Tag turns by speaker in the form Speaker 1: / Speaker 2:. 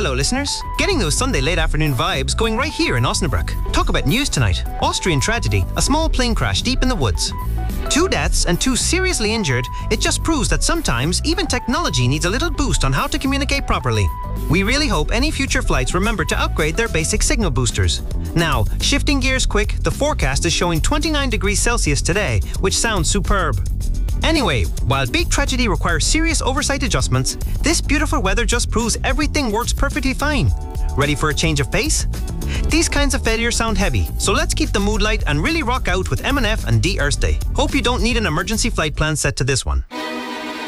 Speaker 1: Hello, listeners. Getting those Sunday late afternoon vibes going right here in Osnabrück. Talk about news tonight. Austrian tragedy. A small plane crash deep in the woods. 2 deaths and 2 seriously injured. It just proves that sometimes even technology needs a little boost on how to communicate properly. We really hope any future flights remember to upgrade their basic signal boosters. Now, shifting gears quick, the forecast is showing 29 degrees Celsius today, which sounds superb. Anyway, while big tragedy requires serious oversight adjustments, this beautiful weather just proves everything works perfectly fine. Ready for a change of pace? These kinds of failures sound heavy, so let's keep the mood light and really rock out with M&F and D. Earth Day. Hope you don't need an emergency flight plan set to this one.